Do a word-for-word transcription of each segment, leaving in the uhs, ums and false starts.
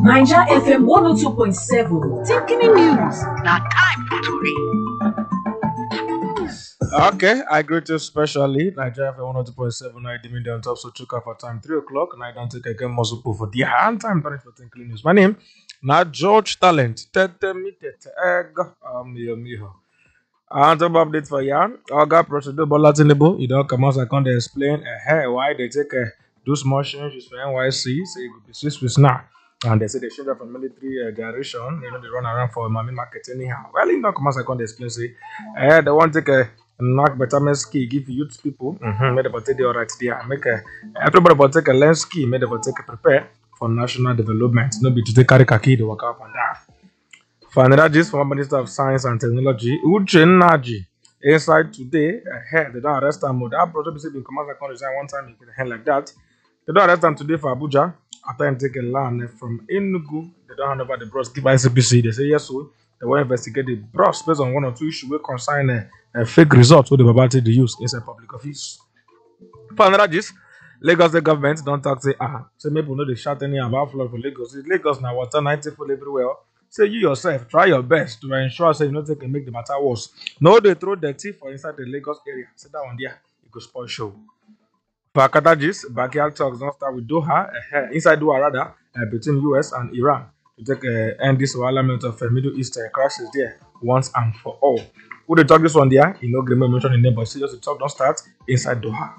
Niger F M one oh two point seven. Taking in news. Now time to read. Okay, I greet you specially. Nigeria F M one oh two point seven. I demand on top, so check out for time three o'clock. And I don't take again muscle for the hand time time for Tinkling News. My name, now George Talent. Tete me tete egg. Um, yo, miho. And some update for you. Oga Procedure Bola Tinubu. You don't come out, I can't explain uh, hey, why they take uh, do small changes for N Y C. Say it could be Swiss Swiss now. And they say they change from military uh, generation. You know, they run around for money market anyhow. Well, you don't come out, I can't explain. Say, uh, they want to take a knock better ski, give youth people. Mm-hmm, made about take the alright there. Make a everybody about take a lens ski, made about take a prepare for national development. No be to take carry kaki to work up and down. For another gist, former Minister of Science and Technology, Uche Naji, inside today, ahead, they don't arrest him. That brother be been command can resign one time, he can hand like that. They don't arrest him today for Abuja. After him take a land from Enugu, they don't hand over the bros, give I C B C. They say yes, so they will investigate the bros based on one or two issues will concern a, a fake result with the Babati the use inside public office. For another gist, Lagos the government don't talk say ah, say maybe no they shout any about flood for Lagos. Lagos now water ninety full everywhere. Say you yourself try your best to ensure say you not take and make the matter worse. No, they throw dirty for inside the Lagos area. Sit that one there, it could spoil show. For Qatar's backyard talks don't start with Doha, uh, inside Doha rather, uh, between U S and Iran to take uh, end this element of uh, Middle East uh, crisis there once and for all. Who they talk this one there? You know, Greenman mentioned in there, but see just the talk don't start inside Doha.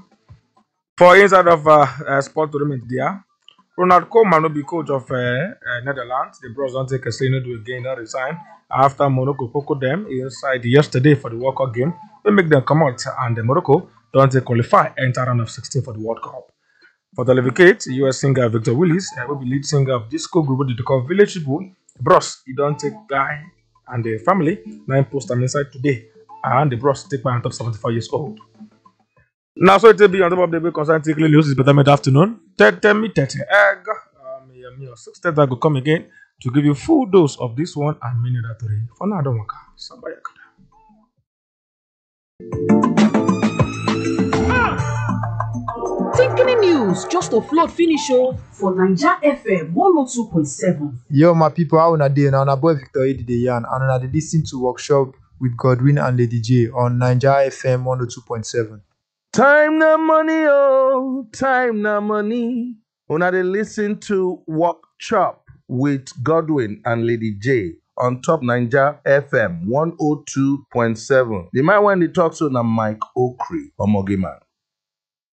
For inside of uh, uh, sport tournament there. Ronald Koeman will be coach of uh, uh, Netherlands. The Bros don't take a say no do again, don't resign after Morocco poco them inside yesterday for the World Cup game. They make them come out and the Morocco don't take qualify enter round of sixteen for the World Cup. For the Levicate, U S singer Victor Willis uh, will be lead singer of disco group they call Village People. Bros, he don't take guy and the family nine post them inside today, and the Bros take by on top seventy-five years old. Now, so it will be on top of the week concern Tinkling News. It's better mid afternoon. Tete me tete egg. Um, yeah, me or six thirty I will come again to give you full dose of this one and many other three. For now, I don't want to. Somebody Taking news just to float finish show for Niger F M one oh two point seven. Yo, my people, how una dey? Now, na boy Victor Edideyan, and una dey listen to Workshop with Godwin and Lady J on Niger F M one oh two point seven. Time na money, oh, time na money. Una dey listen to Walk Chop with Godwin and Lady J on top Niger F M one oh two point seven. The man when they talk to na Mike Okri, Omoge man.